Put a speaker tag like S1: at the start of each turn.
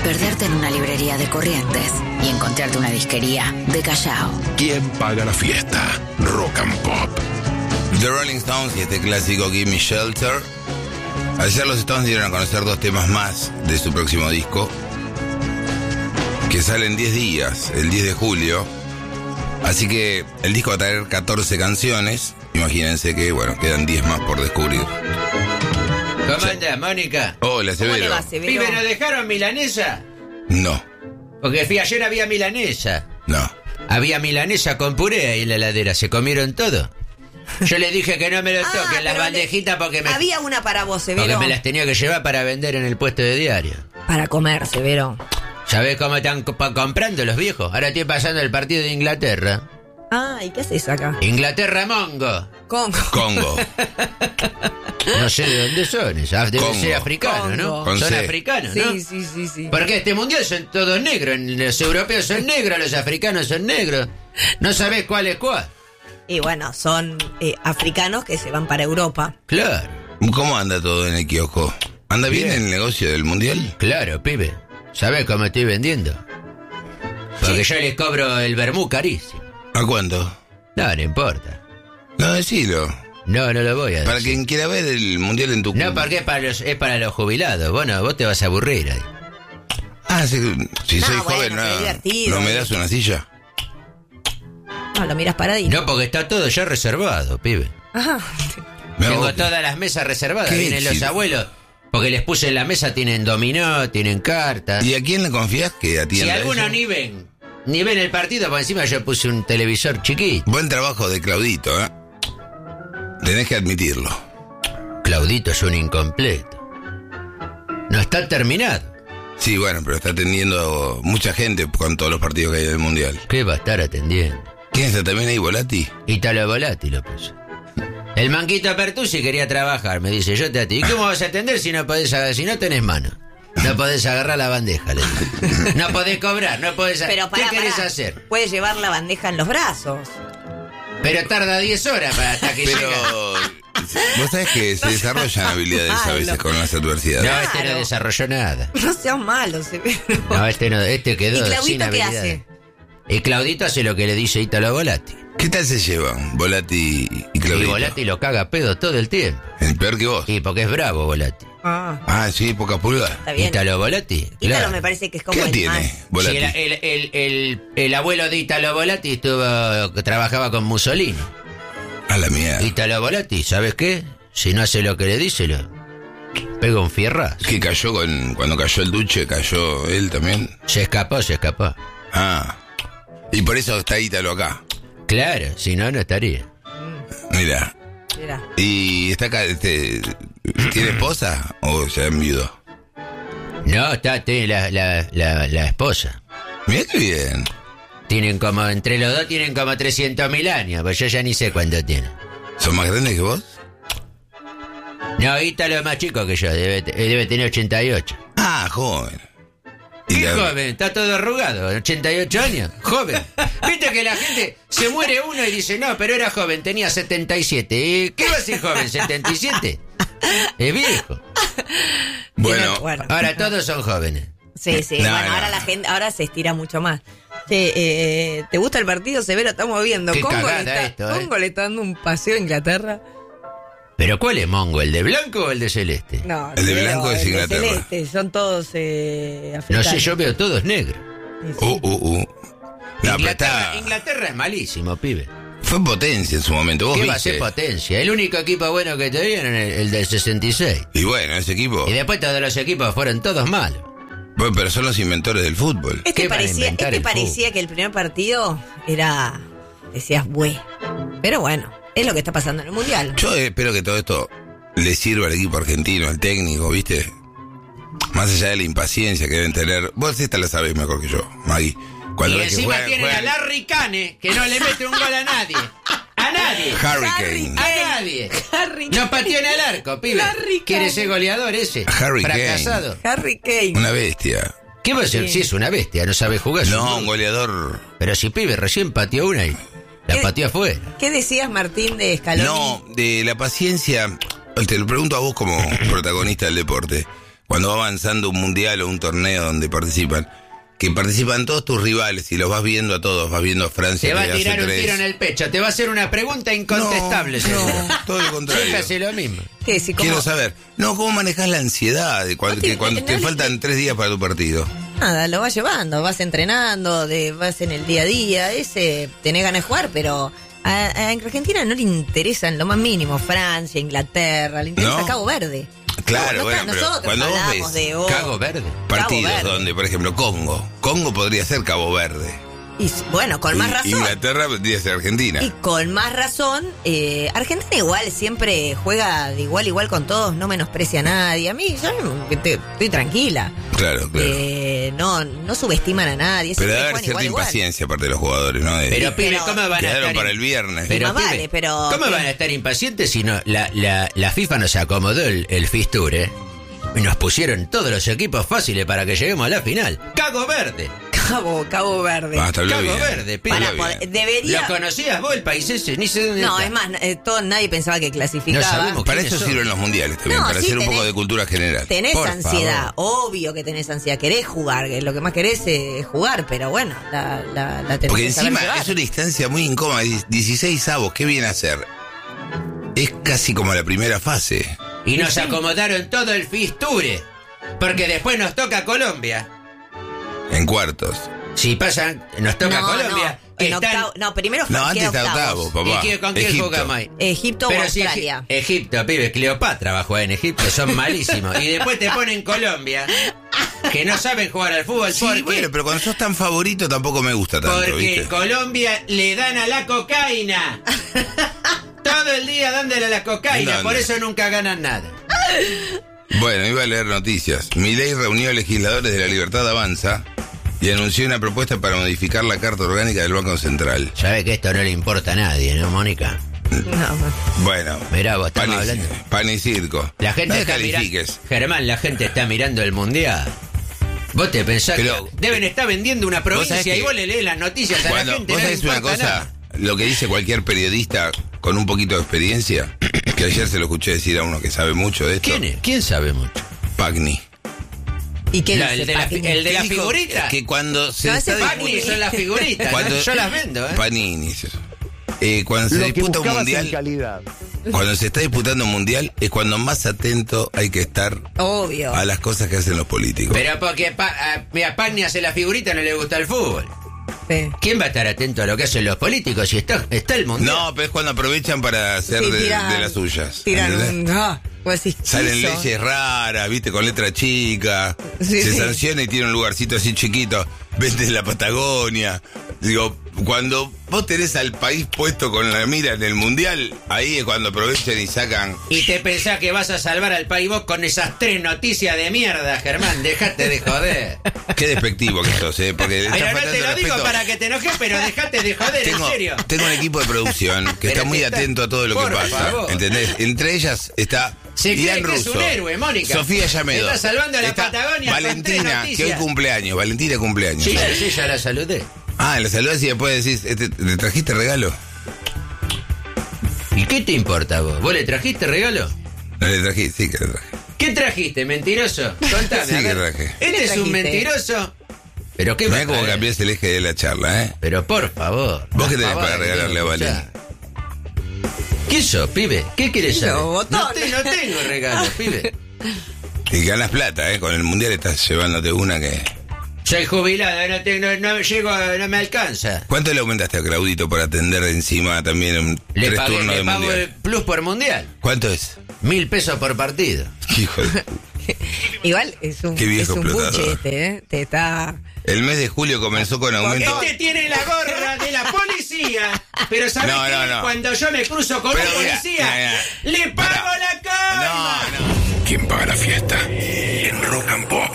S1: perderte en una librería de Corrientes y encontrarte una disquería de Callao.
S2: ¿Quién paga la fiesta? Rock and Pop.
S3: The Rolling Stones y este clásico Give Me Shelter. Ayer los Stones dieron a conocer 2 temas más de su próximo disco, que sale en 10 días, el 10 de julio. Así que el disco va a traer 14 canciones. Imagínense que, bueno, quedan 10 más por descubrir.
S4: ¿Cómo anda, Mónica?
S3: Hola, Severo.
S5: ¿Cómo le va, Severo?
S4: ¿Pibe, nos dejaron milanesa?
S3: No,
S4: Porque ayer había milanesa.
S3: no.
S4: Había milanesa con puré ahí en la heladera. ¿Se comieron todo? Yo les dije que no me lo toquen las
S5: pero
S4: bandejitas porque me...
S5: Había una para vos,
S4: Porque
S5: Severo.
S4: me las tenía que llevar para vender en el puesto de diario.
S5: Para comer, Severo.
S4: ¿Sabés cómo están comprando los viejos? Ahora estoy pasando el partido de Inglaterra.
S5: Ah, ¿y qué haces acá?
S4: Inglaterra-Mongo.
S3: Congo.
S4: No sé de dónde son. Deben
S3: Congo.
S4: ser africanos, ¿no?
S5: Congo.
S3: Con
S4: Son
S3: C.
S4: africanos, ¿no?
S5: Sí.
S4: Porque este mundial son todos negros. Los europeos son negros, los africanos son negros. No sabés cuál es cuál.
S5: Y bueno, son africanos que se van para Europa.
S4: Claro,
S3: ¿Cómo anda todo en el kiosco? ¿Anda bien el negocio del mundial?
S4: claro, pibe. ¿Sabés cómo estoy vendiendo? Porque yo les cobro el vermú carísimo.
S3: ¿A cuánto?
S4: No importa.
S3: No, decilo.
S4: No lo voy a decir.
S3: Para quien quiera ver el mundial en tu...
S4: No, porque es para los jubilados. Bueno, vos te vas a aburrir ahí.
S3: Ah, si soy
S5: bueno,
S3: joven,
S5: qué divertido.
S3: ¿no me das una silla?
S5: No, lo miras paradito.
S4: No, porque está todo ya reservado, pibe.
S5: Ajá.
S4: Tengo todas las mesas reservadas.
S3: ¿Qué
S4: Vienen los
S3: éxito?
S4: abuelos. Porque les puse en la mesa, tienen dominó, tienen cartas.
S3: ¿Y a quién le confías que
S4: Si
S3: atienda
S4: algunos
S3: eso?
S4: ni ven el partido, por encima yo puse un televisor chiquito.
S3: Buen trabajo de Claudito, ¿eh? Tenés que admitirlo.
S4: Claudito es un incompleto. No está terminado.
S3: Sí, bueno, pero está atendiendo mucha gente con todos los partidos que hay del mundial.
S4: ¿Qué va a estar atendiendo?
S3: ¿Quién está también ahí, Volati?
S4: Italo Volati lo puso. El manquito Pertusi quería trabajar, me dice, yo te atiendo. ¿Y cómo vas a atender si no tenés mano? No podés agarrar la bandeja, le digo. No podés cobrar, no podés...
S5: Pero
S4: ¿Qué querés hacer?
S5: Puedes llevar la bandeja en los brazos.
S4: Pero tarda 10 horas para hasta que
S3: Pero...
S4: llega.
S3: Vos sabés que se desarrollan habilidades a veces con las adversidades.
S4: No, este no
S5: Claro.
S4: desarrolló nada.
S5: No seas malo, Severo.
S4: No, este quedó
S5: ¿Y Claudito
S4: sin
S5: qué
S4: habilidades.
S5: hace?
S4: Y Claudito hace lo que le dice Italo Volati.
S3: ¿Qué tal se llevan, Volati y Claudito?
S4: Y Volati lo caga a pedo todo el tiempo.
S3: El peor que vos.
S4: Y porque es bravo Volati.
S5: Ah,
S3: Ah, sí, poca pulga.
S5: está bien.
S4: Italo Volati.
S5: Ítalo
S4: Claro.
S5: me parece que es como
S3: ¿Qué
S5: el
S3: tiene,
S5: más.
S3: Volati?
S4: Sí, el abuelo de Italo Volati trabajaba con Mussolini.
S3: A la mierda.
S4: Italo Volati, ¿sabes qué? Si no hace lo que le dice, lo pega un fierrazo.
S3: Que cayó cuando cayó el Duce, cayó él también.
S4: Se escapó.
S3: Ah. Y por eso está Ítalo acá.
S4: Claro, si no, no estaría.
S3: Mira.
S5: Mira.
S3: Y está acá, ¿tiene esposa o se han viudo?
S4: No, tiene la esposa.
S3: Mira qué bien.
S4: Entre los dos tienen como 300.000 años, pues yo ya ni sé cuánto tienen.
S3: ¿Son más grandes que vos?
S4: No, Ítalo es más chico que yo, debe tener 88.
S3: Ah, joven. Y
S4: ¿Qué
S3: la-
S4: joven? Está todo arrugado, 88 años, joven. Viste que la gente se muere uno y dice, no, pero era joven, tenía 77. ¿Y qué va a ser joven, 77? Es viejo.
S3: Bueno,
S4: Ahora todos son jóvenes.
S5: Sí, sí.
S3: No,
S5: bueno,
S3: no.
S5: ahora la gente, ahora se estira mucho más. ¿Te gusta el partido, Severo? Estamos viendo.
S4: Qué
S5: Congo
S4: cagada esto,
S5: Congo le está dando un paseo a Inglaterra.
S4: ¿Pero cuál es Mongo? ¿El de blanco o el de celeste?
S5: No,
S3: El de
S5: Severo,
S3: blanco es
S5: el de
S3: Inglaterra.
S5: celeste, son todos
S4: No
S5: africanos.
S4: sé, yo veo todos negros.
S5: Sí, sí.
S3: No, pero
S4: Inglaterra es malísimo, pibe.
S3: fue potencia en su momento. Vos
S4: ¿Qué va a
S3: viste.
S4: ser potencia? El único equipo bueno que tenían era el del 66.
S3: Y bueno, ese equipo.
S4: Y después todos los equipos fueron todos malos.
S3: Bueno, pero son los inventores del fútbol.
S4: ¿Qué van a inventar el
S5: parecía que el primer partido era, decías, güey. Pero bueno, es lo que está pasando en el Mundial.
S3: Yo espero que todo esto le sirva al equipo argentino, al técnico, ¿viste? Más allá de la impaciencia que deben tener. Vos esta la sabés mejor que yo, Maggie. Cuando
S4: Y
S3: ves que
S4: encima
S3: juegan-
S4: tienen a Larry Cane, que no le mete un gol a nadie. ¡A nadie!
S3: Harry Kane.
S4: ¡A nadie!
S5: Harry
S4: No pateó en el arco, pibe.
S5: Larry
S4: ¿Quiere
S5: Cane.
S4: ser goleador ese?
S3: Harry
S4: Fracasado.
S5: Harry Kane.
S3: Una bestia.
S4: ¿Qué va a ser?
S5: Sí.
S4: Si es una bestia, no sabe jugar.
S3: No, un goleador.
S4: Pero si pibe recién pateó una y la
S5: ¿Qué?
S4: pateó afuera.
S5: ¿Qué decías, Martín, de Scaloni?
S3: No, de la paciencia. Te lo pregunto a vos como protagonista del deporte. cuando va avanzando un mundial o un torneo donde participan, que participan todos tus rivales y los vas viendo a todos, vas viendo a Francia.
S4: Te va a
S3: que
S4: tirar
S3: hace
S4: un
S3: 3.
S4: tiro en el pecho, te va a hacer una pregunta incontestable, seguro.
S3: No, todo lo contrario.
S4: Sí, casi lo mismo.
S5: ¿Qué? Si
S3: Quiero
S5: como-
S3: saber, ¿cómo manejas la ansiedad de cuando, que cuando te faltan 3 días para tu partido?
S5: Nada, lo vas llevando, vas entrenando, vas en el día a día, tenés ganas de jugar, pero a Argentina no le interesa en lo más mínimo Francia, Inglaterra, le interesa
S3: ¿No?
S5: Cabo Verde.
S3: Claro,
S5: No,
S3: bueno, pero
S5: nosotros
S3: cuando vos
S5: hablamos
S3: ves
S5: de
S4: Cago Verde.
S3: partidos
S5: Verde.
S3: donde, por ejemplo, Congo podría ser Cabo Verde.
S5: Y bueno, con más razón.
S3: Inglaterra podría ser Argentina.
S5: Y con más razón, Argentina igual siempre juega de igual a igual con todos, no menosprecia a nadie. A mí, yo estoy tranquila.
S3: Claro.
S5: No subestiman a nadie.
S3: Pero
S5: siempre
S3: debe haber
S5: juegan
S3: cierta
S5: igual.
S3: impaciencia aparte de los jugadores, ¿no?
S4: Pero, pibe, ¿cómo van a
S3: quedaron
S4: estar
S3: para el viernes.
S4: Pero,
S5: Y más
S4: pibe,
S5: vale, pero-
S4: ¿cómo van a estar impacientes si no, la FIFA nos acomodó el Fisture y nos pusieron todos los equipos fáciles para que lleguemos a la final? ¡Cago Verde!
S5: Cabo Verde.
S3: Hasta habló
S4: Cago
S3: bien.
S4: Verde, pibe.
S5: Para
S3: Habló
S5: poder-
S3: bien.
S5: debería.
S4: ¿Lo conocías vos, el país ese? Ni sé dónde
S5: No,
S4: está.
S5: es más, nadie pensaba que
S4: No
S5: clasificaba.
S4: sabemos.
S3: Para
S4: ¿Quiénes
S3: eso
S4: son?
S3: sirven los mundiales también,
S5: No,
S3: para
S5: sí,
S3: hacer un
S5: tenés-
S3: poco de cultura general.
S5: Tenés
S4: Por
S5: ansiedad, obvio que tenés ansiedad, querés jugar, que lo que más querés es jugar, pero bueno, la tenés
S3: Porque
S5: que saber
S3: encima
S5: llevar.
S3: es una instancia muy incómoda. 16 avos, ¿qué viene a hacer? Es casi como la primera fase.
S4: Y nos acomodaron todo el Fisture. Porque después nos toca Colombia.
S3: En cuartos.
S4: Si pasan, nos toca Colombia.
S5: No,
S4: que
S5: en
S4: están-
S5: octavo- no, primero
S3: No,
S5: queda
S3: antes está
S5: octavos.
S3: octavo, papá.
S4: ¿Y con quién
S3: Egipto.
S4: jugamos ahí?
S5: Egipto o
S4: Pero si
S5: Australia.
S4: Egipto, pibe, Cleopatra va a jugar en Egipto, son malísimos. Y después te ponen Colombia, que no saben jugar al fútbol
S3: Sí,
S4: porque,
S3: bueno, pero cuando sos tan favorito tampoco me gusta tanto,
S4: porque
S3: ¿viste?
S4: Colombia le dan a la cocaína. Todo el día dándole a la cocaína,
S3: ¿Dónde?
S4: por eso nunca ganan nada.
S3: Bueno, iba a leer noticias. Milei reunió a legisladores de La Libertad Avanza y anunció una propuesta para modificar la Carta Orgánica del Banco Central.
S4: Sabe que esto no le importa a nadie, ¿no, Mónica?
S5: No,
S3: Bueno,
S4: Mirá, vos estamos
S3: pan y,
S4: hablando.
S3: pan y circo.
S4: La gente
S3: no
S4: está mirando.
S3: descalifiques.
S4: Germán, la gente está mirando el mundial. Vos te pensás
S3: Pero-
S4: que deben estar vendiendo una
S3: sabés
S4: provincia
S3: que
S4: y vos le lees las noticias a la
S3: Cuando
S4: gente.
S3: vos
S4: No le
S3: sabés una
S4: importa
S3: cosa,
S4: nada.
S3: lo que dice cualquier periodista con un poquito de experiencia, que ayer se lo escuché decir a uno que sabe mucho de esto.
S4: ¿Quién es? ¿Quién sabe mucho?
S3: Pagni.
S5: ¿Y qué
S4: La-
S5: dice
S4: el de la,
S5: Paqui?
S4: el de la
S3: Que dijo
S4: figurita.
S3: Que cuando se
S5: No,
S3: está
S5: ese Pagni.
S4: Pagni son las figuritas.
S3: Cuando-
S4: ¿no? Yo las vendo, ¿eh?
S3: Panini, es eso. Cuando se
S6: Lo que
S3: disputa un
S6: buscabas en
S3: mundial,
S6: calidad.
S3: cuando se está disputando un mundial, es cuando más atento hay que estar
S5: Obvio.
S3: a las cosas que hacen los políticos.
S4: Pero porque mira, Pagni hace la figurita, no le gusta el fútbol.
S5: Sí.
S4: ¿Quién va a estar atento a lo que hacen los políticos si está el mundial?
S3: No, pero es cuando aprovechan para hacer
S5: Sí,
S3: de
S5: tiran-
S3: las suyas.
S5: Tiran
S3: ¿entendés?
S5: un. Vos decís,
S3: Salen
S5: ¿qué hizo?
S3: leyes raras, viste, con letra chica.
S5: Sí,
S3: se
S5: sí.
S3: sanciona y tiene un lugarcito así chiquito. Vende la Patagonia. Digo, cuando vos tenés al país puesto con la mira en el mundial, ahí es cuando aprovechan y sacan.
S4: Y te pensás que vas a salvar al país vos con esas 3 noticias de mierda, Germán. Dejate de joder.
S3: Qué despectivo que sos, porque le
S4: Pero
S3: estás
S4: no te
S3: faltando
S4: lo digo
S3: respeto.
S4: para que te enojes, pero dejate de joder,
S3: Tengo,
S4: en serio.
S3: tengo un equipo de producción que
S4: Pero
S3: está muy
S4: que está-
S3: atento a todo lo que
S4: por
S3: pasa.
S4: favor.
S3: ¿Entendés? Entre ellas está
S4: Se cree
S3: Ian
S4: que es
S3: Russo,
S4: un héroe, Mónica.
S3: Sofía Llamedo.
S4: Está salvando a la
S3: está
S4: Patagonia con 3
S3: Valentina, que
S4: noticias.
S3: hoy cumpleaños. Valentina cumpleaños.
S4: Sí, sí, ya la saludé.
S3: Ah, la saludás y después decís, ¿le trajiste regalo?
S4: ¿Y qué te importa vos? ¿Vos le trajiste regalo?
S3: No le trajiste, sí que le traje.
S4: ¿Qué trajiste, mentiroso? Contame.
S3: Sí,
S4: a ver.
S3: que traje.
S5: ¿Qué
S4: ¿Este es un
S5: trajiste?
S4: mentiroso? ¿Pero qué
S3: No
S4: va
S3: es
S4: a
S3: como
S4: traer?
S3: cambiás el eje de la charla, ¿eh?
S4: Pero por favor.
S3: ¿Vos qué
S4: por
S3: tenés
S4: favor,
S3: para regalarle a
S4: que
S3: Valen?
S4: escuchar. ¿Qué sos, pibe? ¿Qué querés
S5: Los
S4: saber?
S5: botones.
S4: No tengo regalo, pibe.
S3: Y ganas plata, ¿eh? Con el mundial estás llevándote una que...
S4: Soy jubilado, no llego, no me alcanza.
S3: ¿Cuánto le aumentaste a Claudito por atender encima también en
S4: Le
S3: 3 turnos de
S4: pago el
S3: mundial?
S4: plus por mundial.
S3: ¿Cuánto es?
S4: 1.000 pesos por partido.
S3: Hijo de...
S5: Igual es un,
S3: Qué viejo
S5: es un
S3: explotador.
S5: buche este, ¿eh? Te está.
S3: El mes de julio comenzó con aumento...
S4: Este tiene la gorra de la policía. Pero ¿sabés
S3: No,
S4: qué?
S3: no, no.
S4: Cuando yo me cruzo con
S3: Pero
S4: un
S3: mira,
S4: policía,
S3: mira.
S4: le pago
S3: Pará.
S4: la coima.
S3: No, no.
S2: ¿Quién paga la fiesta? En Rock and Pop.